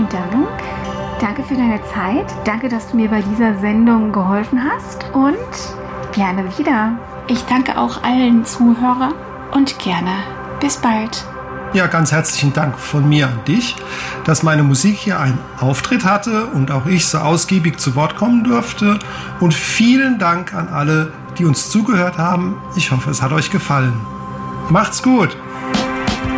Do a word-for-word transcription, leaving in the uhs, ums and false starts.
Dank. Danke für deine Zeit. Danke, dass du mir bei dieser Sendung geholfen hast und gerne wieder. Ich danke auch allen Zuhörern und gerne bis bald. Ja, ganz herzlichen Dank von mir an dich, dass meine Musik hier einen Auftritt hatte und auch ich so ausgiebig zu Wort kommen durfte. Und vielen Dank an alle, die uns zugehört haben. Ich hoffe, es hat euch gefallen. Macht's gut!